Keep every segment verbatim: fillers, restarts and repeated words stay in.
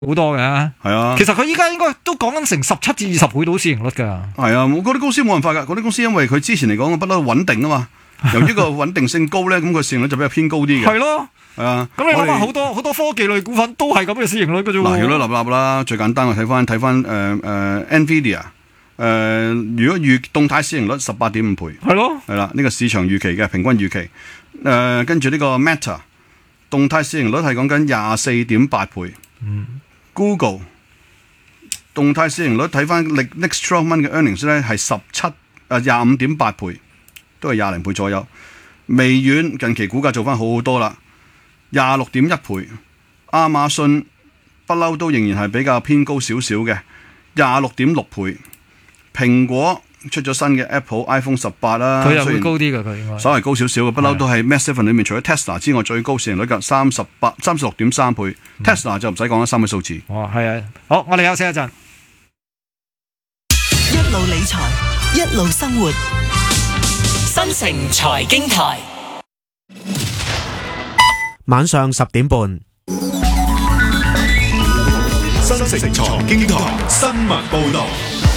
好多嘅。 係啊， 其實佢依家應該都講緊成十七至二十倍到市盈率㗎。 係啊，嗰啲公司冇辦法㗎，嗰啲公司因為佢之前嚟講不嬲穩定啊嘛，由於個穩定性高咧，咁佢市盈率就比較偏高啲嘅。 係咯。 係啊， 咁你諗下好多好多科技類股份都係咁嘅市盈率嘅啫喎。 嗱，如果立立啦，最簡單我睇翻睇翻誒誒 Nvidia， 誒、呃、如果預動態市盈率十八點五倍， 係咯， 係啦，呢、這個市場預期嘅平均預期。誒、呃、跟住呢個 Meta 動態市盈率係講緊廿四點八倍。嗯、Google 動態市盈率睇翻 next twelve month 嘅 earnings 咧係十七誒廿五點八倍，都係廿零倍左右。微軟近期股價做翻好好多啦。廿六點一倍，亞馬遜不嬲都仍然係比較偏高少少嘅，廿六點六倍。蘋果出咗新嘅 Apple iPhone 十八啦， 佢又會高啲嘅，佢應該稍為高少少嘅，不嬲都係 Massive 裏面除咗 Tesla 之外最高市盈率嘅三十八、三十六點三倍。嗯、Tesla 就唔使講啦，三位數字。 哦，係啊，好，我哋休息一陣。 一路理財，一路生活， 新城財經台。 晚上十點半， 新城財經台新聞報道。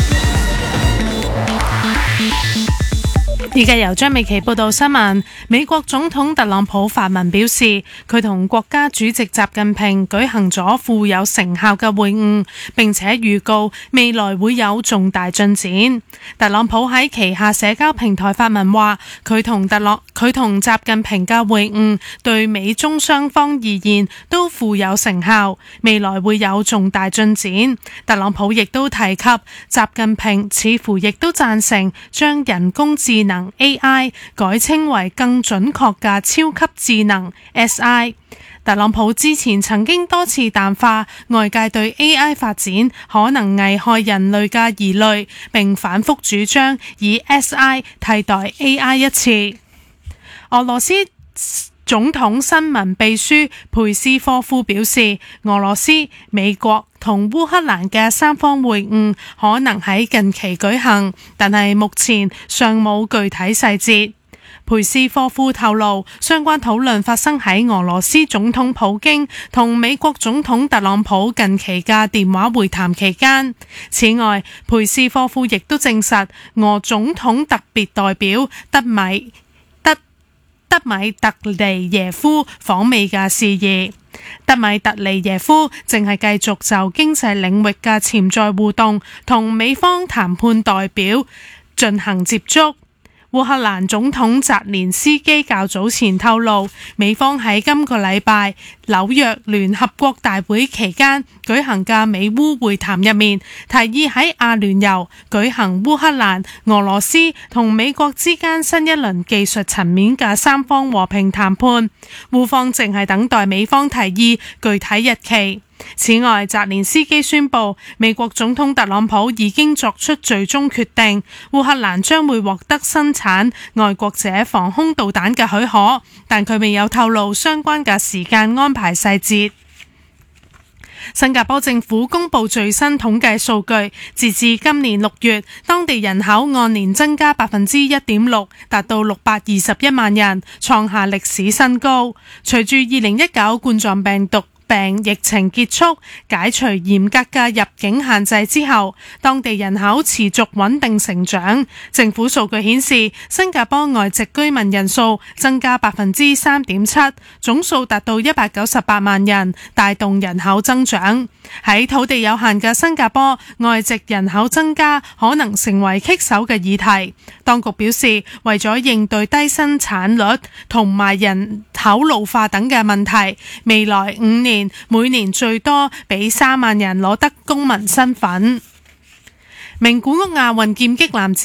而家由張美琪報道新聞。美國總統特朗普發文表示，佢同國家主席習近平舉行咗富有成效嘅會晤，並且預告未來會有重大進展。特朗普喺旗下社交平台發文話，佢同特朗佢同習近平嘅會晤對美中雙方而言都富有成效，未來會有重大進展。特朗普亦都提及習近平似乎亦都贊成將人工智能A I 改稱為更準確嘅超級智能 S I。 特朗普之前曾經多次淡化外界對 A I 發展可能危害人類嘅疑慮，並反覆主張以 S I 替代 A I 一詞。俄羅斯總統新聞秘書佩斯科夫表示，俄羅斯、美國同烏克蘭嘅三方會晤可能喺近期舉行，但係目前尚冇具體細節。佩斯科夫透露，相關討論發生喺俄羅斯總統普京同美國總統特朗普近期嘅電話會談期間。此外，佩斯科夫亦都證實俄總統特別代表德米德德米特尼耶夫訪美嘅事宜。德米特尼耶夫正係繼續就經濟領域嘅潛在互動同美方談判代表進行接觸。烏克蘭總統澤連斯基較早前透露，美方喺今個禮拜紐約聯合國大會期間舉行嘅美烏會談入面，提議喺阿聯酋舉行烏克蘭、俄羅斯同美國之間新一輪技術層面嘅三方和平談判。烏方淨係等待美方提議具體日期。此外，澤連斯基宣布，美國總統特朗普已經作出最終決定，烏克蘭將會獲得生產愛國者防空導彈嘅許可，但佢未有透露相關嘅時間安排細節。新加坡政府公布最新統計數據，截至今年六月，當地人口按年增加百分之一點六，達到六百二十一萬人，創下歷史新高。隨住二零一九冠狀病毒病疫情結束，解除嚴格嘅入境限制之後，當地人口持續穩定成長。政府數據顯示，新加坡外籍居民人數增加百分之三點七，總數達到一百九十八萬人，帶動人口增長。喺土地有限嘅新加坡，外籍人口增加可能成為棘手嘅議題。當局表示，為咗應對低生產率同埋人口老化等嘅問題，未來五年每年最多俾三萬人攞得公民身份。名古屋亞運劍擊男子